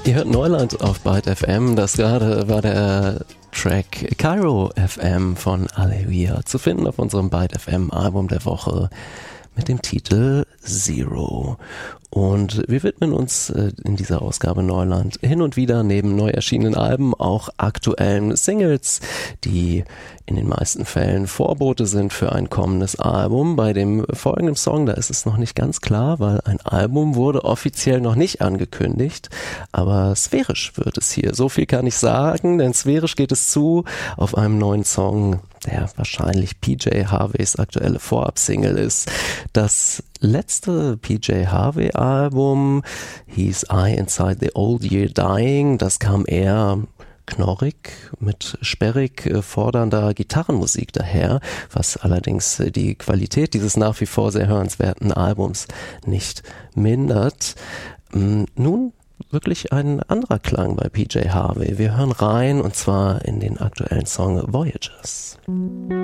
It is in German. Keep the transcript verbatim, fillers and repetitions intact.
Ihr hört Neuland auf Byte F M. Das gerade war der Track Cairo F M von Aleluia, zu finden auf unserem Byte F M Album der Woche mit dem Titel Zero. Und wir widmen uns äh, in dieser Ausgabe Neuland hin und wieder neben neu erschienenen Alben auch aktuellen Singles, die in den meisten Fällen Vorbote sind für ein kommendes Album. Bei dem folgenden Song, da ist es noch nicht ganz klar, weil ein Album wurde offiziell noch nicht angekündigt, aber sphärisch wird es hier. So viel kann ich sagen, denn sphärisch geht es zu auf einem neuen Song, der wahrscheinlich P J Harveys aktuelle Vorab-Single ist. Das letzte P J Harvey Album hieß I Inside the Old Year Dying. Das kam eher knorrig mit sperrig äh, fordernder Gitarrenmusik daher, was allerdings äh, die Qualität dieses nach wie vor sehr hörenswerten Albums nicht mindert. Ähm, nun wirklich ein anderer Klang bei P J Harvey. Wir hören rein, und zwar in den aktuellen Song Voyagers.